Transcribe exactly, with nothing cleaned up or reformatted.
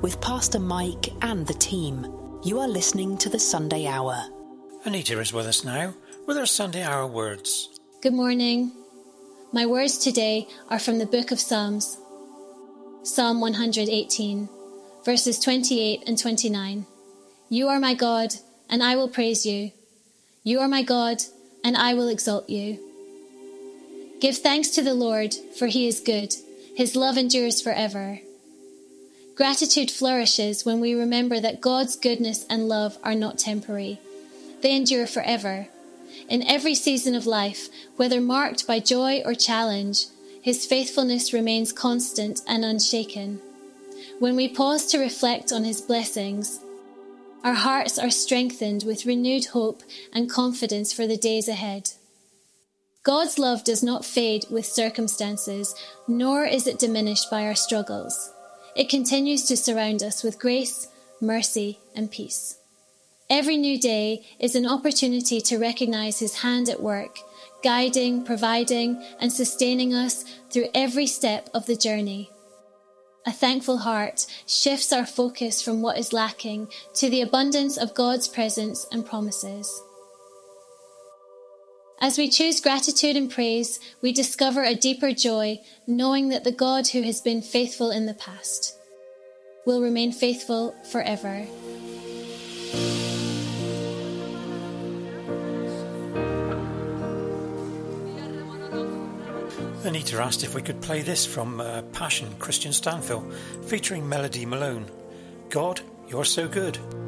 with Pastor Mike and the team. You are listening to the Sunday Hour. Anita is with us now with her Sunday Hour words. Good morning. My words today are from the book of Psalms. Psalm one hundred eighteen, verses twenty-eight and twenty-nine. You are my God, and I will praise you. You are my God, and I will exalt you. Give thanks to the Lord, for he is good. His love endures forever. Gratitude flourishes when we remember that God's goodness and love are not temporary. They endure forever. In every season of life, whether marked by joy or challenge, his faithfulness remains constant and unshaken. When we pause to reflect on his blessings, our hearts are strengthened with renewed hope and confidence for the days ahead. God's love does not fade with circumstances, nor is it diminished by our struggles. It continues to surround us with grace, mercy, and peace. Every new day is an opportunity to recognize his hand at work, guiding, providing, and sustaining us through every step of the journey. A thankful heart shifts our focus from what is lacking to the abundance of God's presence and promises. As we choose gratitude and praise, we discover a deeper joy, knowing that the God who has been faithful in the past will remain faithful forever. Anita asked if we could play this from uh, Passion, Christian Stanfill, featuring Melody Malone. God, you're so good.